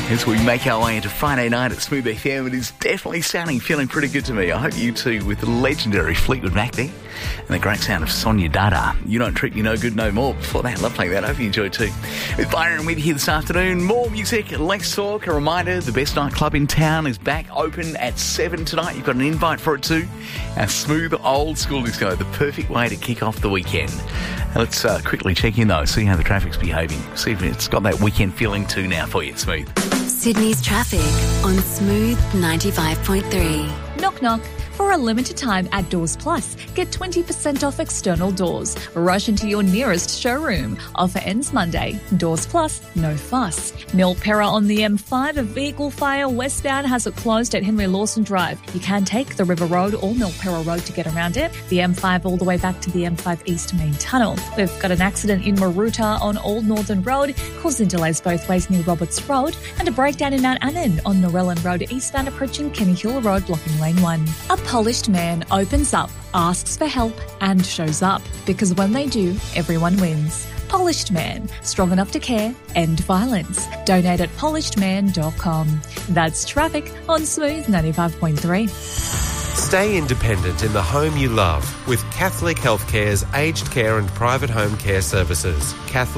As we make our way into Friday night at Smooth FM, it is definitely feeling pretty good to me. I hope you too, with the legendary Fleetwood Mac there and the great sound of Sonia Dada. You don't treat me no good no more. Before that, love playing that. I hope you enjoyed too. With Byron with you here this afternoon. More music, less talk. A reminder, the best nightclub in town is back open at 7 tonight. You've got an invite for it too. Our smooth old school disco, the perfect way to kick off the weekend. Let's quickly check in though, see how the traffic's behaving. See if it's got that weekend feeling too now for you. It's Smooth. Sydney's traffic on Smooth 95.3. Knock knock. For a limited time at Doors Plus, get 20% off external doors. Rush into your nearest showroom. Offer ends Monday. Doors Plus, no fuss. Milperra on the M5, a vehicle fire westbound has it closed at Henry Lawson Drive. You can take the River Road or Milperra Road to get around it. The M5 all the way back to the M5 East Main Tunnel. We've got an accident in Maroota on Old Northern Road, causing delays both ways near Roberts Road, and a breakdown in Mount Annan on Norellan Road eastbound approaching Kenny Hill Road, blocking lane 1. A polished man opens up, asks for help and shows up, because when they do, everyone wins. Polished Man, strong enough to care, end violence. Donate at polishedman.com. That's traffic on Smooth 95.3. Stay independent in the home you love with Catholic Healthcare's aged care and private home care services.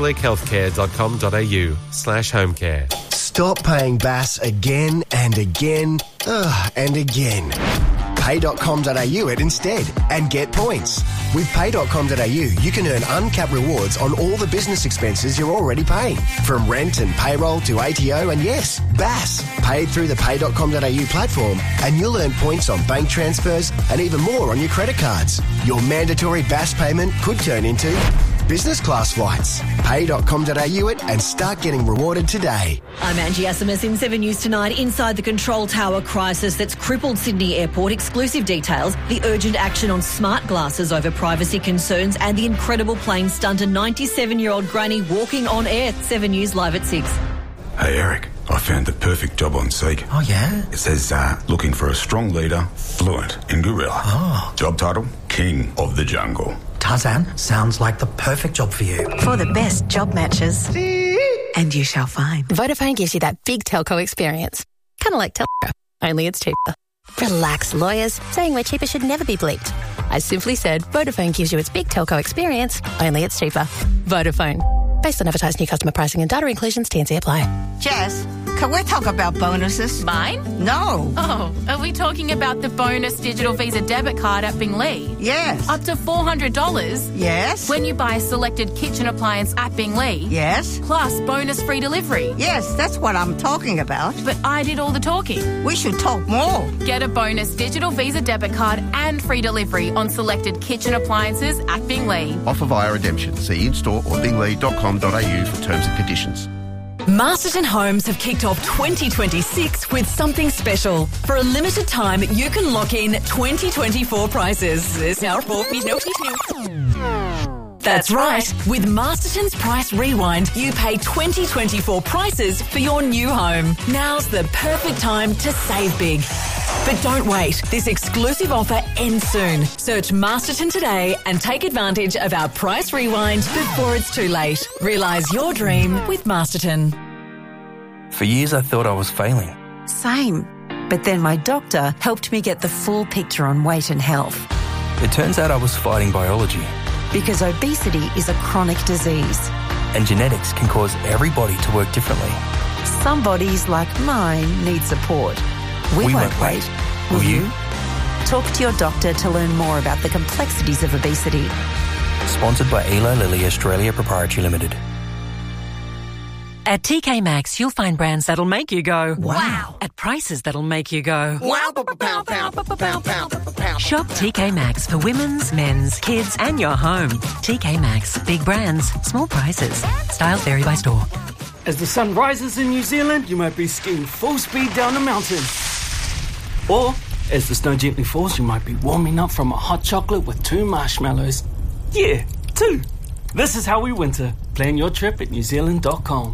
catholichealthcare.com.au/homecare. Stop paying BAS again and again and again. Pay.com.au it instead and get points. With Pay.com.au, you can earn uncapped rewards on all the business expenses you're already paying. From rent and payroll to ATO and yes, BAS. Paid through the Pay.com.au platform and you'll earn points on bank transfers and even more on your credit cards. Your mandatory BAS payment could turn into business class flights. Pay.com.au it and start getting rewarded today. I'm Angie Asimus in 7 News Tonight. Inside the control tower crisis that's crippled Sydney Airport, exclusive details, the urgent action on smart glasses over privacy concerns and the incredible plane stunt a 97-year-old granny walking on air. 7 News live at 6. Hey Eric, I found the perfect job on Seek. Oh yeah? It says looking for a strong leader, fluent in gorilla. Oh. Job title, King of the Jungle. Tarzan, sounds like the perfect job for you. For the best job matches. And you shall find. Vodafone gives you that big telco experience. Kind of like Telco, only it's cheaper. Relax, lawyers. Saying we're cheaper should never be bleeped. I simply said Vodafone gives you its big telco experience, only it's cheaper. Vodafone. Based on advertised new customer pricing and data inclusions, T&C apply. Jess, can we talk about bonuses? Mine? No. Oh, are we talking about the bonus digital Visa debit card at Binglee? Yes. Up to $400? Yes. When you buy a selected kitchen appliance at Binglee? Yes. Plus bonus free delivery? Yes, that's what I'm talking about. But I did all the talking. We should talk more. Get a bonus digital Visa debit card and free delivery on selected kitchen appliances at Binglee. Offer via redemption. See in-store or binglee.com.au for terms and conditions. Masterton Homes have kicked off 2026 with something special. For a limited time, you can lock in 2024 prices. That's right. With Masterton's Price Rewind, you pay 2024 prices for your new home. Now's the perfect time to save big. But don't wait. This exclusive offer ends soon. Search Masterton today and take advantage of our Price Rewind before it's too late. Realise your dream with Masterton. For years, I thought I was failing. Same. But then my doctor helped me get the full picture on weight and health. It turns out I was fighting biology. Because obesity is a chronic disease. And genetics can cause every body to work differently. Some bodies, like mine, need support. We won't wait. Will you? Talk to your doctor to learn more about the complexities of obesity. Sponsored by Eli Lilly Australia Proprietary Limited. At TK Maxx, you'll find brands that'll make you go, wow, at prices that'll make you go, wow. Shop TK Maxx for women's, men's, kids, and your home. TK Maxx, big brands, small prices. Styles vary by store. As the sun rises in New Zealand, you might be skiing full speed down a mountain. Or, as the snow gently falls, you might be warming up from a hot chocolate with 2 marshmallows. Yeah, 2. This is how we winter. Plan your trip at newzealand.com.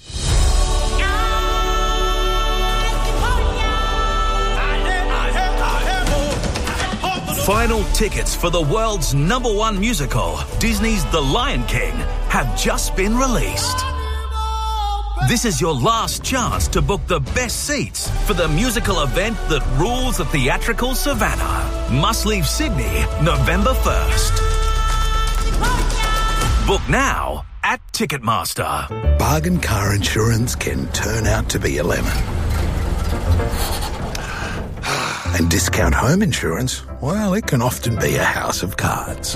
Final tickets for the world's #1 musical, Disney's The Lion King, have just been released. This is your last chance to book the best seats for the musical event that rules the theatrical savannah. Must Leave Sydney, November 1st. Book now at Ticketmaster. Bargain car insurance can turn out to be 11. And discount home insurance, well, it can often be a house of cards.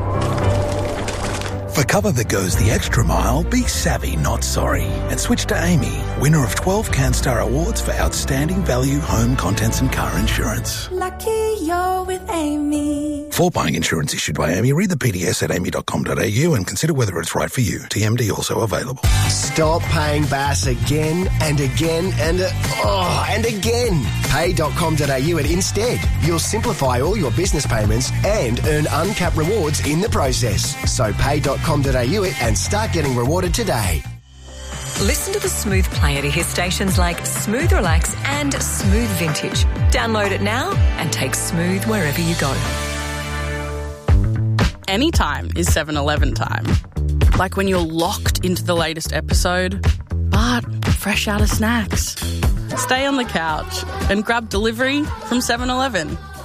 For cover that goes the extra mile, be savvy, not sorry. And switch to Amy, winner of 12 CanStar Awards for outstanding value home contents and car insurance. Lucky you're with Amy. For buying insurance issued by Amy, read the PDS at amy.com.au and consider whether it's right for you. TMD also available. Stop paying Bass again and again and again. Pay.com.au at Instead. You'll simplify all your business payments and earn uncapped rewards in the process. So pay.com.au it and start getting rewarded today. Listen to the Smooth Player to hear stations like Smooth Relax and Smooth Vintage. Download it now and take Smooth wherever you go. Anytime is 7-Eleven time. Like when you're locked into the latest episode, but fresh out of snacks. Stay on the couch and grab delivery from 7-Eleven.